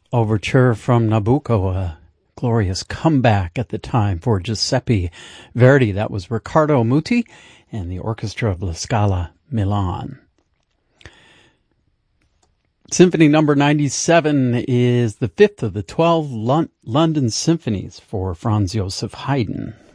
Overture from Nabucco, a glorious comeback at the time for Giuseppe Verdi. That was Riccardo Muti and the orchestra of La Scala Milan. Symphony number 97 is the fifth of the 12 London symphonies for Franz Joseph Haydn.